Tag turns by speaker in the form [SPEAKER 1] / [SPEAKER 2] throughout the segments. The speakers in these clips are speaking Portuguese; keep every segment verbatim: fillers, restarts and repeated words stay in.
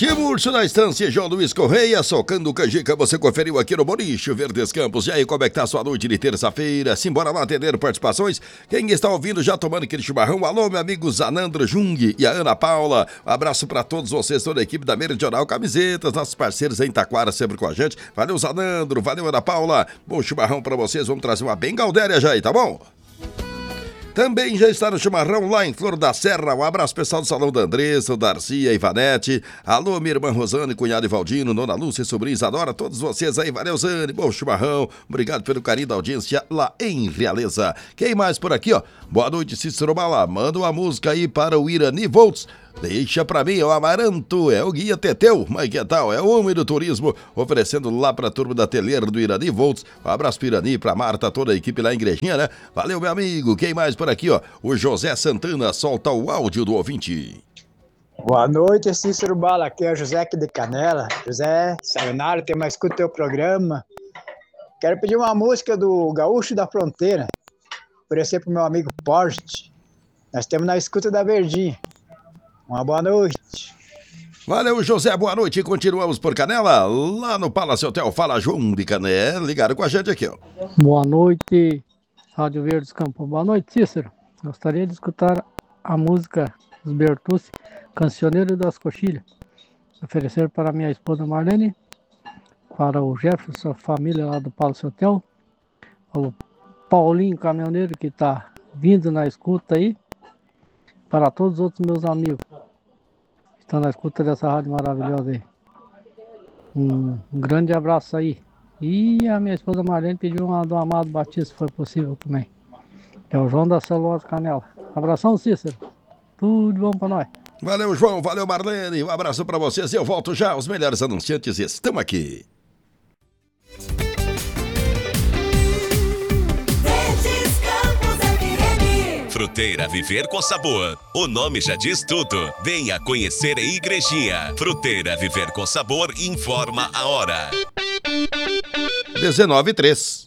[SPEAKER 1] Timurso na estância, João Luiz Correia, socando canjica, você conferiu aqui no Boricho Verdes Campos. E aí, como é que tá a sua noite de terça-feira? Simbora lá atender participações. Quem está ouvindo já tomando aquele chimarrão? Alô, meu amigo Zanandro Jung e a Ana Paula. Um abraço pra todos vocês, toda a equipe da Meridional Camisetas, nossos parceiros em Taquara, sempre com a gente. Valeu, Zanandro, valeu, Ana Paula. Bom chimarrão pra vocês, vamos trazer uma bem galdéria já aí, tá bom? Também já está no chimarrão lá em Flor da Serra. Um abraço pessoal do Salão da Andressa, Darcy, a Ivanete. Alô, minha irmã Rosane, cunhado Ivaldino, Dona Lúcia, sobrinha Isadora, todos vocês aí. Valeu, Zane, bom chimarrão. Obrigado pelo carinho da audiência lá em Realeza. Quem mais por aqui, ó? Boa noite, Cícero Bala. Manda uma música aí para o Irani Volts. Deixa pra mim, é o Amaranto, é o Guia Teteu, mas que tal? É o homem do turismo, oferecendo lá pra turma da Teleiro do Irani Volts. Um abraço pro Irani, pra Marta, toda a equipe lá em Igrejinha, né? Valeu, meu amigo. Quem mais por aqui, ó? O José Santana, solta o áudio do ouvinte.
[SPEAKER 2] Boa noite, Cícero Bala, aqui é o José aqui de Canela. José, sayonara, tem mais escuta o teu programa. Quero pedir uma música do Gaúcho da Fronteira, oferecer pro meu amigo Porte. Nós temos na escuta da Verdinha. Uma boa noite.
[SPEAKER 1] Valeu, José, boa noite. E continuamos por Canela, lá no Palace Hotel Fala João de Canela. Ligaram com a gente aqui, ó.
[SPEAKER 3] Boa noite, Rádio Verdes Campos. Boa noite, Cícero. Gostaria de escutar a música dos Bertucci, Cancioneiro das Coxilhas. Oferecer para minha esposa Marlene, para o Jefferson, família lá do Palace Hotel, o Paulinho, caminhoneiro, que está vindo na escuta aí, para todos os outros meus amigos que estão na escuta dessa rádio maravilhosa aí. Um, um grande abraço aí. E a minha esposa Marlene pediu uma do Amado Batista, se for possível também. É o João da Celulosa Canela. Abração, Cícero. Tudo bom pra nós.
[SPEAKER 1] Valeu, João. Valeu, Marlene. Um abraço pra vocês. Eu volto já. Os melhores anunciantes estão aqui.
[SPEAKER 4] Fruteira Viver com Sabor. O nome já diz tudo. Venha conhecer a Igrejinha. Fruteira Viver com Sabor informa a hora.
[SPEAKER 1] dezenove e três.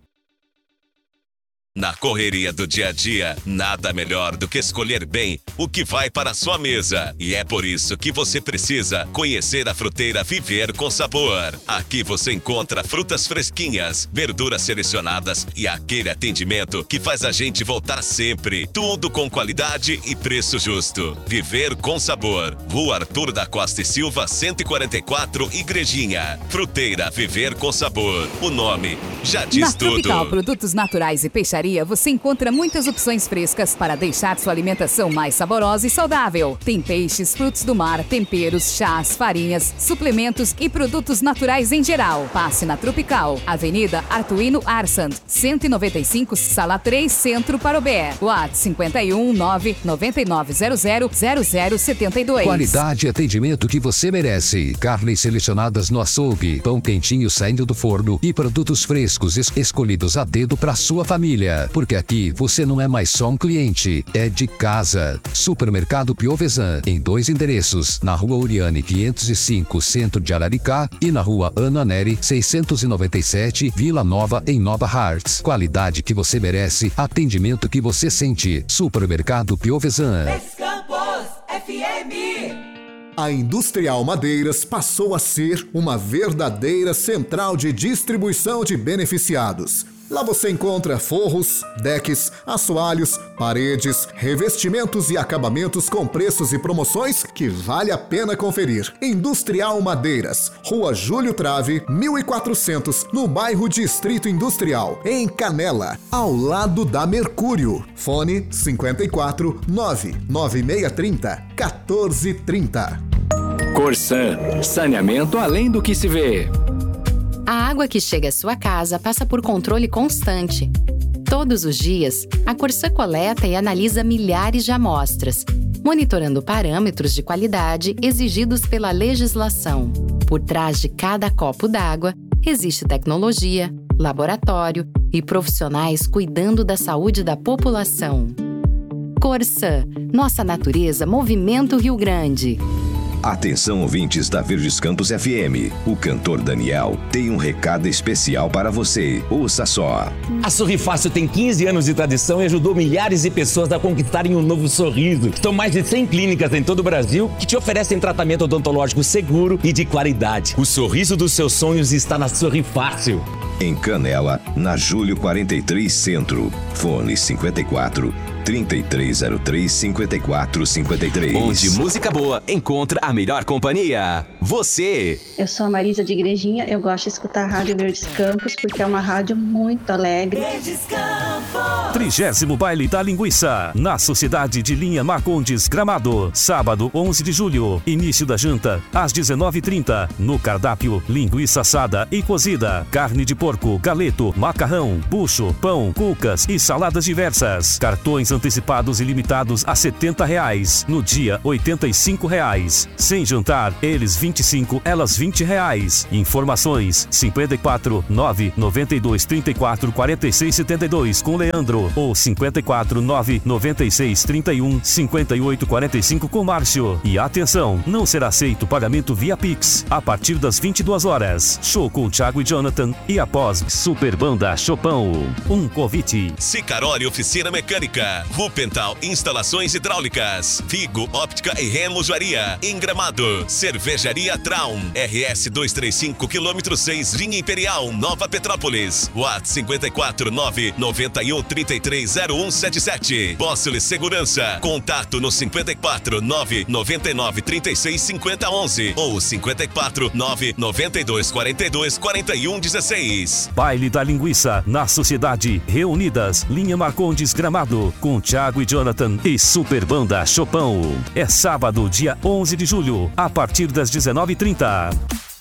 [SPEAKER 4] Na correria do dia a dia, nada melhor do que escolher bem o que vai para a sua mesa. E é por isso que você precisa conhecer a Fruteira Viver com Sabor. Aqui você encontra frutas fresquinhas, verduras selecionadas e aquele atendimento que faz a gente voltar sempre. Tudo com qualidade e preço justo. Viver com Sabor. Rua Arthur da Costa e Silva, cento e quarenta e quatro, Igrejinha. Fruteira Viver com Sabor. O nome já diz
[SPEAKER 5] Na
[SPEAKER 4] tudo.
[SPEAKER 5] Tropical Produtos Naturais e Peixaria, você encontra muitas opções frescas para deixar sua alimentação mais saborosa e saudável. Tem peixes, frutos do mar, temperos, chás, farinhas, suplementos e produtos naturais em geral. Passe na Tropical, Avenida Artuino Arsand, cento e noventa e cinco, Sala três, Centro, Parobé. WhatsApp cinco um nove, nove nove zero zero, zero zero sete dois.
[SPEAKER 6] Qualidade e atendimento que você merece. Carnes selecionadas no açougue, pão quentinho saindo do forno e produtos frescos es- escolhidos a dedo para sua família. Porque aqui você não é mais só um cliente, é de casa. Supermercado Piovesan, em dois endereços, na Rua Uriane quinhentos e cinco, Centro de Araricá, e na Rua Ana Neri seiscentos e noventa e sete, Vila Nova, em Nova Hartz. Qualidade que você merece, atendimento que você sente. Supermercado Piovesan.
[SPEAKER 7] Campos F M.
[SPEAKER 8] A Industrial Madeiras passou a ser uma verdadeira central de distribuição de beneficiados. Lá você encontra forros, decks, assoalhos, paredes, revestimentos e acabamentos com preços e promoções que vale a pena conferir. Industrial Madeiras, Rua Júlio Trave, mil e quatrocentos, no bairro Distrito Industrial, em Canela, ao lado da Mercúrio. Fone cinquenta e quatro, nove nove seis três zero, um quatro três zero.
[SPEAKER 9] Corsan, saneamento além do que se vê.
[SPEAKER 10] A água que chega à sua casa passa por controle constante. Todos os dias, a Corsan coleta e analisa milhares de amostras, monitorando parâmetros de qualidade exigidos pela legislação. Por trás de cada copo d'água, existe tecnologia, laboratório e profissionais cuidando da saúde da população. Corsan, nossa natureza movimenta o Rio Grande.
[SPEAKER 11] Atenção, ouvintes da Verdes Campos F M. O cantor Daniel tem um recado especial para você. Ouça só.
[SPEAKER 12] A Sorrifácil tem quinze anos de tradição e ajudou milhares de pessoas a conquistarem um novo sorriso. Estão mais de cem clínicas em todo o Brasil que te oferecem tratamento odontológico seguro e de qualidade. O sorriso dos seus sonhos está na Sorrifácio.
[SPEAKER 11] Em Canela, na Júlio quarenta e três Centro. Fone cinquenta e quatro, trinta e três zero três, cinquenta e quatro cinquenta e três.
[SPEAKER 13] Onde música boa encontra a melhor companhia. Você.
[SPEAKER 14] Eu sou a Marisa de Igrejinha, eu gosto de escutar a Rádio Verdes Campos porque é uma rádio muito alegre.
[SPEAKER 7] Verdes Campos.
[SPEAKER 15] Trigésimo Baile da Linguiça, na Sociedade de Linha Marcondes Gramado. Sábado, onze de julho. Início da janta, às dezenove e trinta. No cardápio, linguiça assada e cozida, carne de porco, galeto, macarrão, bucho, pão, cucas e saladas diversas. Cartões antecipados e limitados a setenta reais. No dia, oitenta e cinco reais. Sem jantar, eles vinte e cinco, elas vinte reais. Informações cinquenta e quatro, nove, noventa e dois, trinta e quatro, quarenta e seis, setenta e dois com Leandro ou cinquenta e quatro, nove, noventa e seis, trinta e um, cinquenta e oito, quarenta e cinco com Márcio. E atenção, não será aceito pagamento via Pix a partir das vinte e duas horas. Show com Thiago e Jonathan e após Super Banda Chopão. Um convite.
[SPEAKER 4] Sicaroli Oficina Mecânica, Rupental Instalações Hidráulicas, Vigo Óptica e Relojaria, em Gramado, Cervejaria Traum, R S duzentos e trinta e cinco, quilômetro seis, Vinha Imperial, Nova Petrópolis, WhatsApp cinquenta e quatro, nove, noventa e um, trinta e três, zero um sete sete. Bóssole Segurança, contato no cinquenta e quatro, nove, noventa e nove, trinta e seis, cinquenta, onze ou cinquenta e quatro, nove, noventa e dois, quarenta e dois, quarenta e um, dezesseis.
[SPEAKER 15] Baile da Linguiça, na Sociedade Reunidas, Linha Marcondes Gramado, com Thiago e Jonathan e Super Banda Chopão. É sábado, dia onze de julho, a partir das dezenove e trinta.